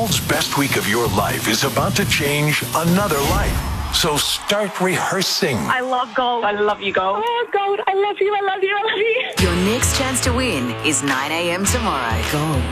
world's best week of your life is about to change another life. So start rehearsing. I love golf. I love you, golf. Oh, golf. I love you. I love you. I love you. Your next chance to win is 9 a.m. tomorrow. Go.